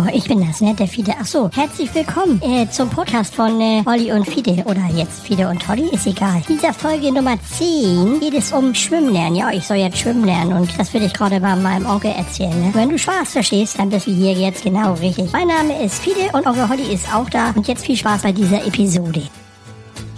ich bin das, ne? Der Fide. Ach so, herzlich willkommen zum Podcast von Olli und Fide. Oder jetzt Fide und Olli, ist egal. In dieser Folge Nummer 10 geht es um Schwimmen lernen. Ja, ich soll jetzt schwimmen lernen und das will ich gerade bei meinem Onkel erzählen. Ne? Wenn du Spaß verstehst, dann bist du hier jetzt genau richtig. Mein Name ist Fide und Onkel Olli ist auch da. Und jetzt viel Spaß bei dieser Episode.